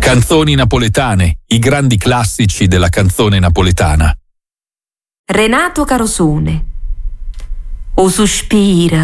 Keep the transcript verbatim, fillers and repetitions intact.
Canzoni napoletane, i grandi classici della canzone napoletana. Renato Carosone. O sospira